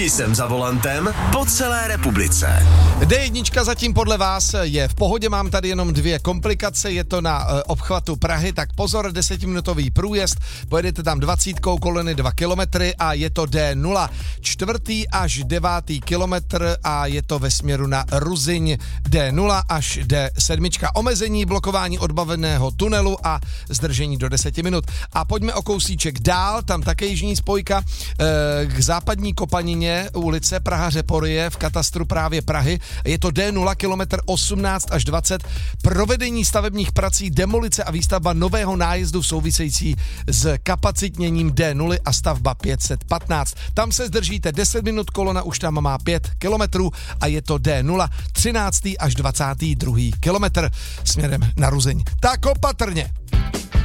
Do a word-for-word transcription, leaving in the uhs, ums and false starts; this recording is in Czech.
Taky jsem za volantem po celé republice. dé jedna zatím podle vás je v pohodě, mám tady jenom dvě komplikace, je to na e, obchvatu Prahy, tak pozor, desetiminutový průjezd, pojedete tam dvacítkou, kolony dva kilometry a je to dé nula. Čtvrtý až devátý kilometr a je to ve směru na Ruzyň, dé nula až dé sedm. Omezení blokování odbaveného tunelu a zdržení do deseti minut. A pojďme o kousíček dál, tam také jižní spojka e, k západní Kopanině, ulice Praha Řeporyje v katastru právě Prahy. Je to dé nula, kilometr osmnáct až dvacet. Provedení stavebních prací, demolice a výstavba nového nájezdu související s kapacitněním dé nula a stavba pět set patnáct. Tam se zdržíte deset minut, kolona už tam má pět kilometrů a je to dé nula, třináctý až dvacátý druhý kilometr směrem na Ruzyň. Tak opatrně!